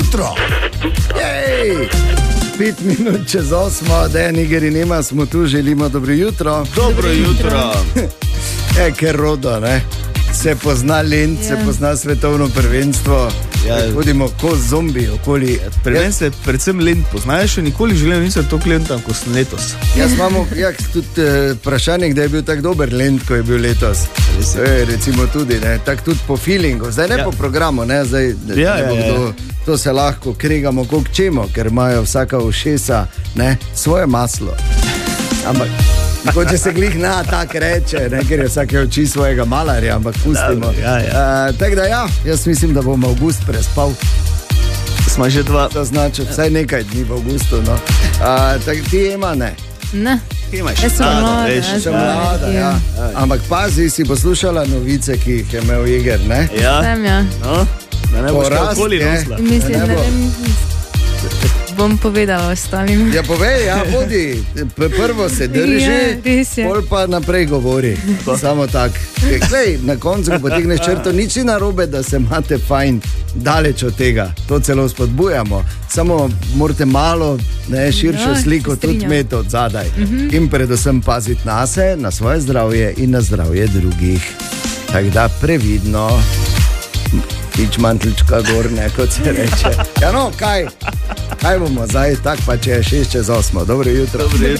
jutro. Jej! 5 minut čez 8, da je Nigeri nema, smo tu, želimo dobro jutro. Dobro jutro. Ker rodo, ne? Se pozna Lent, se pozna svetovno prvenstvo. Hodimo kot zombi okoli. Pri meni se predvsem Lent poznaš, še nikoli življenju nisem toliko Lenta, kot sem letos. Jaz imamo tudi vprašanje, kdaj je bil tako dober Lent, ko je bil letos. Recimo tudi, ne? Tak tudi po feelingu, zdaj ne po programu, ne? Zdaj, to se lahko kregamo koliko čemo, ker imajo vsaka ušesa, ne? Svoje maslo. Ampak kot če se glih na tak reče, ne, ker je vsake oči svojega malarja, ampak pustimo. Tako da jaz mislim, da bom avgust prespal. Smo že 2. To znači vsaj nekaj dni v avgustu, no. Ti ima, ne? Ne. Jaz sem mlada, ja. Ampak pazi, si poslušala novice, ki jih je imel Iger, ne? Ja. Sem, ja. No, da ne boš kakoli nosila. Mislim, ne vem. Bom povedala ostalim. Ja, povej, ja, bodi. Prvo se drži, pol pa naprej govori. Samo tak. Klej, na koncu, ko potegneš črto, nič ni narobe, da se imate fajn, daleč od tega. To celo spodbujamo. Samo morate malo širšo sliko tudi imeti od zadaj. In predvsem paziti nase, na svoje zdravje in na zdravje drugih. Tako da previdno. Tič mantlčka gor, ne, kot se reče. Ja no, kaj bomo zdaj, tak pa če je 6 čez 8. Dobro jutro.